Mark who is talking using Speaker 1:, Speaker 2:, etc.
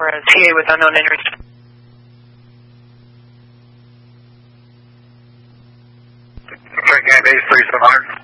Speaker 1: Alvarez, TA with unknown injuries.
Speaker 2: Check and base 3700.